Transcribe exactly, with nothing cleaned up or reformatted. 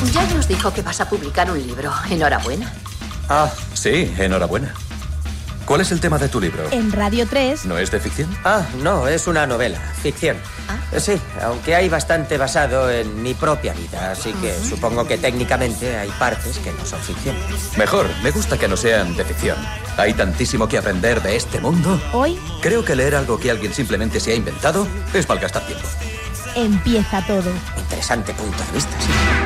Ya nos dijo que vas a publicar un libro. Enhorabuena. Ah, sí, enhorabuena. ¿Cuál es el tema de tu libro? En Radio tres. ¿No es de ficción? Ah, no, es una novela, ficción. ¿Ah? Sí, aunque hay bastante basado en mi propia vida, así que uh-huh. supongo que técnicamente hay partes que no son ficción. Mejor, me gusta que no sean de ficción. Hay tantísimo que aprender de este mundo. Hoy creo que leer algo que alguien simplemente se ha inventado es malgastar tiempo. Empieza todo. Interesante punto de vista, sí.